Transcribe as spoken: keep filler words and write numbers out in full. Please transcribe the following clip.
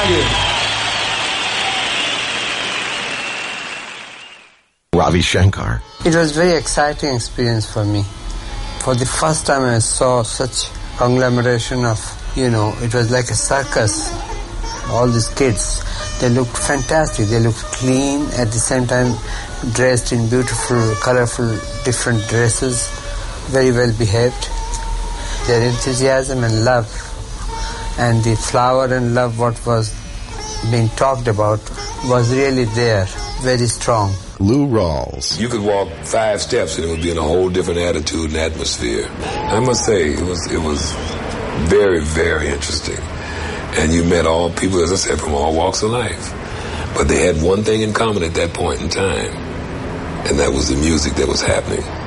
you. Ravi Shankar. It was a very exciting experience for me. For the first time I saw such conglomeration of, you know, it was like a circus. All these kids, they looked fantastic. They looked clean, at the same time dressed in beautiful, colorful, different dresses, very well behaved. Their enthusiasm and love and the flower and love what was being talked about was really there, very strong. Lou Rawls. You could walk five steps and it would be in a whole different attitude and atmosphere. I must say, it was it was very, very interesting. And you met all people, as I said, from all walks of life. But they had one thing in common at that point in time, and that was the music that was happening.